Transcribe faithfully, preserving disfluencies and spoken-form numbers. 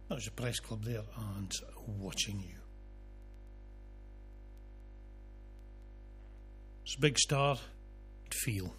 That was a press club there and Watching You. It's a big star, Feel.